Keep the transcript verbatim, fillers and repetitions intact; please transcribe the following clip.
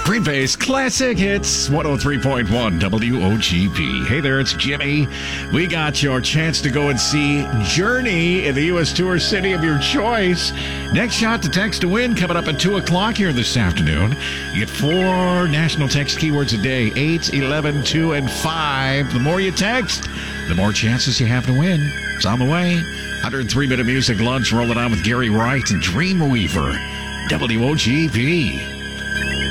Green Bay's Classic Hits, one oh three point one W O G P. Hey there, it's Jimmy. We got your chance to go and see Journey in the U S Tour city of your choice. Next shot to text to win coming up at two o'clock here this afternoon. You get four national text keywords a day, eight, eleven, two, and five. The more you text, the more chances you have to win. It's on the way. one hundred three minute music lunch rolling on with Gary Wright and Dreamweaver. W O G P.